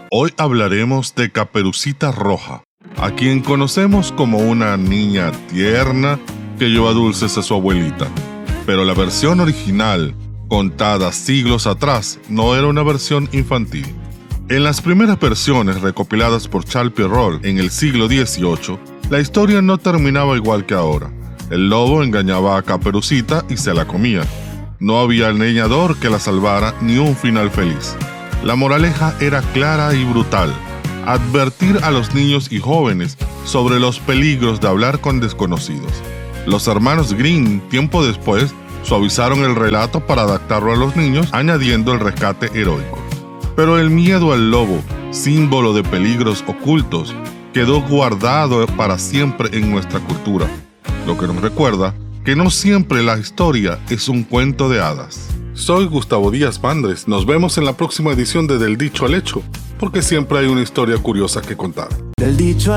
Hoy hablaremos de Caperucita Roja, a quien conocemos como una niña tierna que lleva dulces a su abuelita. Pero la versión original, contada siglos atrás, no era una versión infantil. En las primeras versiones recopiladas por Charles Perrault en el siglo XVIII, la historia no terminaba igual que ahora. El lobo engañaba a Caperucita y se la comía. No había leñador que la salvara ni un final feliz. La moraleja era clara y brutal: advertir a los niños y jóvenes sobre los peligros de hablar con desconocidos. Los hermanos Grimm, tiempo después, suavizaron el relato para adaptarlo a los niños, añadiendo el rescate heroico. Pero el miedo al lobo, símbolo de peligros ocultos, quedó guardado para siempre en nuestra cultura, lo que nos recuerda que no siempre la historia es un cuento de hadas. Soy Gustavo Díaz Pandres. Nos vemos en la próxima edición de Del Dicho al Hecho, porque siempre hay una historia curiosa que contar. Del dicho